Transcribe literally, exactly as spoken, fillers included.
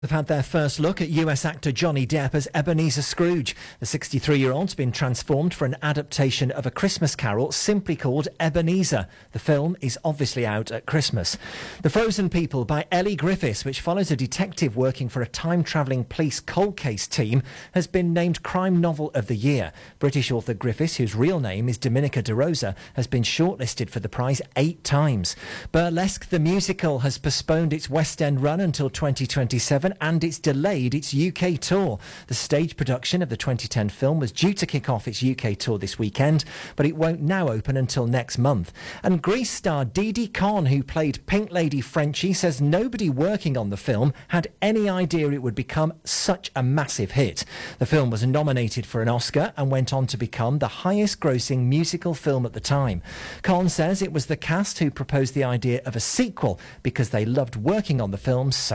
They've had their first look at U S actor Johnny Depp as Ebenezer Scrooge. The sixty-three-year-old's been transformed for an adaptation of A Christmas Carol simply called Ebenezer. The film is obviously out at Christmas. The Frozen People by Ellie Griffiths, which follows a detective working for a time-travelling police cold case team, has been named Crime Novel of the Year. British author Griffiths, whose real name is Dominica De Rosa, has been shortlisted for the prize eight times. Burlesque the Musical has postponed its West End run until twenty twenty-seven. And it's delayed its U K tour. The stage production of the twenty ten film was due to kick off its U K tour this weekend, but it won't now open until next month. And Grease star Didi Conn, who played Pink Lady Frenchie, says nobody working on the film had any idea it would become such a massive hit. The film was nominated for an Oscar and went on to become the highest-grossing musical film at the time. Conn says it was the cast who proposed the idea of a sequel because they loved working on the film so